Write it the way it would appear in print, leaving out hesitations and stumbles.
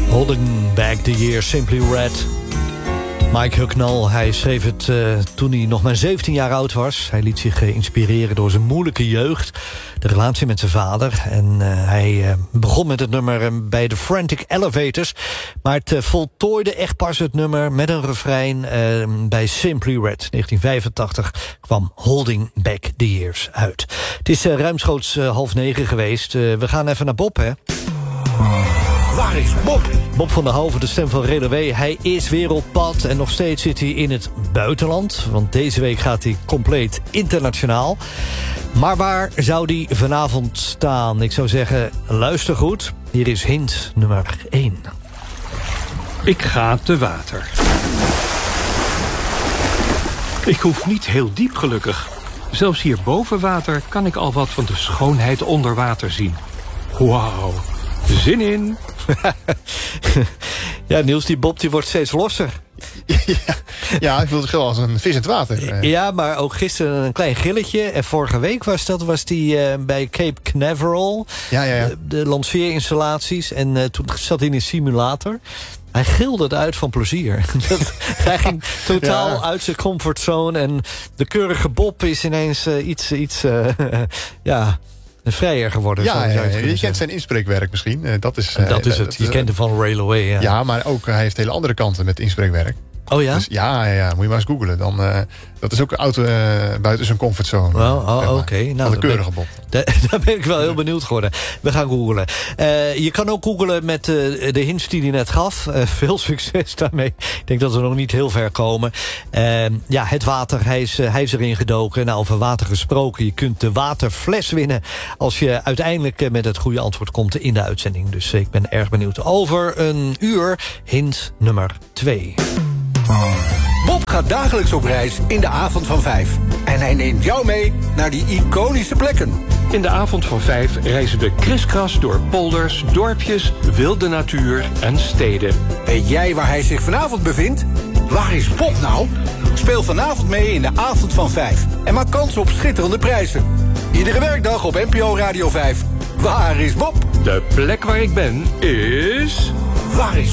Holding Back the Years, Simply Red. Mike Hucknall, hij schreef het toen hij nog maar 17 jaar oud was. Hij liet zich inspireren door zijn moeilijke jeugd, de relatie met zijn vader. En hij begon met het nummer bij de Frantic Elevators. Maar het voltooide echt pas het nummer met een refrein bij Simply Red. 1985 kwam Holding Back the Years uit. Het is ruimschoots 8:30 geweest. We gaan even naar Bob, hè? Waar is Bob? Bob van der Hoven, de stem van Relaway. Hij is weer op pad en nog steeds zit hij in het buitenland. Want deze week gaat hij compleet internationaal. Maar waar zou hij vanavond staan? Ik zou zeggen, luister goed. Hier is hint nummer 1. Ik ga te water. Ik hoef niet heel diep gelukkig. Zelfs hier boven water kan ik al wat van de schoonheid onder water zien. Wauw. Zin in. Ja, Niels, die Bob die wordt steeds losser. Ja, hij voelt zich wel als een vis in het water. Ja, maar ook gisteren een klein gilletje. En vorige week was die bij Cape Canaveral. Ja. De lanceerinstallaties. En toen zat hij in een simulator. Hij gilde het uit van plezier. Hij ging totaal uit zijn comfortzone. En de keurige Bob is ineens iets vrijer geworden. Je kent zijn inspreekwerk misschien. Dat is het. Je kent hem van Railway. Ja, maar ook hij heeft hele andere kanten met inspreekwerk. Oh ja? Dus ja, moet je maar eens googlen. Dat is ook auto buiten zijn comfortzone. Oké. Nou, de keurige Bob. Daar ben ik wel heel benieuwd geworden. We gaan googlen. Je kan ook googlen met de hints die hij net gaf. Veel succes daarmee. Ik denk dat we nog niet heel ver komen. Het water, hij is erin gedoken. Nou, over water gesproken. Je kunt de waterfles winnen als je uiteindelijk met het goede antwoord komt in de uitzending. Dus ik ben erg benieuwd. Over een uur hint nummer 2. Bob gaat dagelijks op reis in de avond van 5. En hij neemt jou mee naar die iconische plekken. In de avond van 5 reizen we kriskras door polders, dorpjes, wilde natuur en steden. Weet jij waar hij zich vanavond bevindt? Waar is Bob nou? Speel vanavond mee in de avond van 5. En maak kans op schitterende prijzen. Iedere werkdag op NPO Radio 5. Waar is Bob? De plek waar ik ben is... Waar is